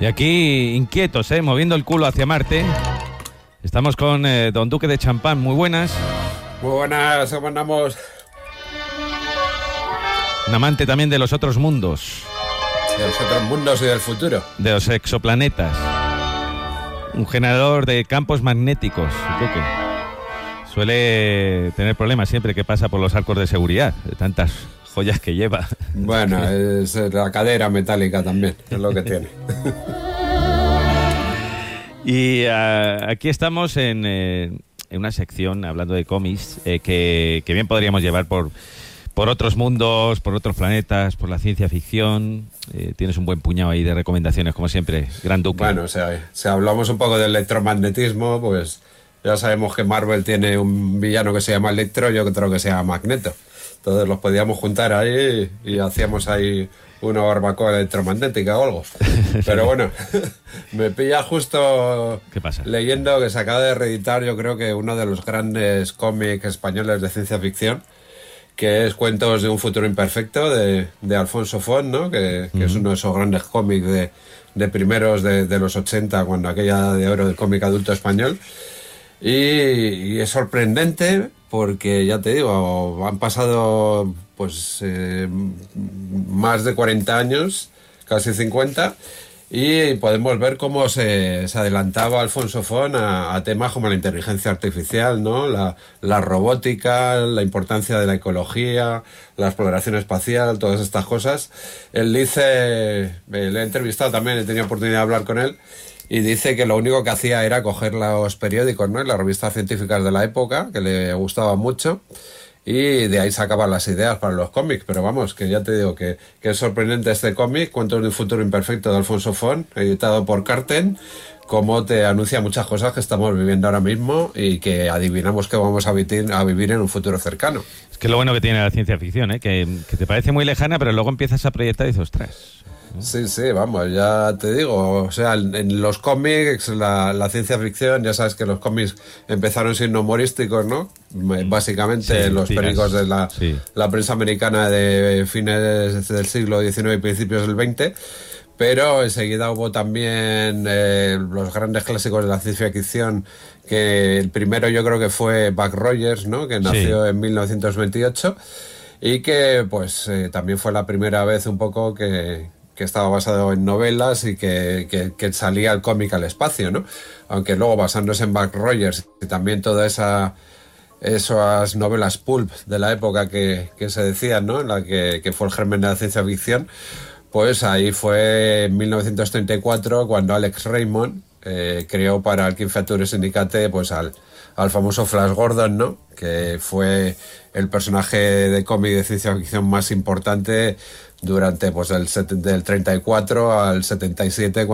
Y aquí, inquietos, moviendo el culo hacia Marte. Estamos con Don Duque de Champán. Muy buenas. Muy buenas, ¿cómo andamos? Un amante también de los otros mundos. De los otros mundos y del futuro. De los exoplanetas. Un generador de campos magnéticos, Duque. Suele tener problemas siempre que pasa por los arcos de seguridad, de tantas joyas que lleva. Bueno, es la cadera metálica también, es lo que tiene. Y aquí estamos en una sección hablando de cómics que bien podríamos llevar por otros mundos, por otros planetas, por la ciencia ficción. Tienes un buen puñado ahí de recomendaciones, como siempre, Gran Duque. Bueno, o sea, si hablamos un poco del electromagnetismo, pues ya sabemos que Marvel tiene un villano que se llama Electro y otro que se llama Magneto. Entonces los podíamos juntar ahí y hacíamos ahí una barbacoa electromagnética o algo. Pero bueno, me pilla justo. ¿Qué pasa? Leyendo que se acaba de reeditar, yo creo que uno de los grandes cómics españoles de ciencia ficción, que es Cuentos de un futuro imperfecto, de Alfonso Font, ¿no? Que es uno de esos grandes cómics de primeros de los 80, cuando aquella edad de oro del cómic adulto español. Y es sorprendente porque, ya te digo, han pasado pues más de 40 años, casi 50, y podemos ver cómo se adelantaba Alfonso Font a temas como la inteligencia artificial, ¿no? La robótica, la importancia de la ecología, la exploración espacial, todas estas cosas. Él dice, le he entrevistado también, he tenido oportunidad de hablar con él, y dice que lo único que hacía era coger los periódicos, ¿no? Y las revistas científicas de la época, que le gustaban mucho, y de ahí sacaban las ideas para los cómics. Pero vamos, que ya te digo que es sorprendente este cómic, Cuentos de un futuro imperfecto, de Alfonso Font, editado por Carten, como te anuncia muchas cosas que estamos viviendo ahora mismo y que adivinamos que vamos a vivir en un futuro cercano. Es que lo bueno que tiene la ciencia ficción, que te parece muy lejana, pero luego empiezas a proyectar y dices, ostras. Sí, vamos, ya te digo, o sea, en los cómics, la ciencia ficción, ya sabes que los cómics empezaron siendo humorísticos, ¿no? Básicamente los periódicos de la prensa americana de fines del siglo XIX y principios del XX, pero enseguida hubo también los grandes clásicos de la ciencia ficción, que el primero yo creo que fue Buck Rogers, ¿no? Que nació en 1928 y que pues también fue la primera vez un poco que estaba basado en novelas y que salía el cómic al espacio, ¿no? Aunque luego, basándose en Buck Rogers y también todas esas novelas pulp de la época que se decían, ¿no? En la que fue el germen de la ciencia ficción, pues ahí fue en 1934 cuando Alex Raymond creó para el King Feature Syndicate pues al famoso Flash Gordon, ¿no? Que fue el personaje de cómic de ciencia ficción más importante durante pues del 34 al 77,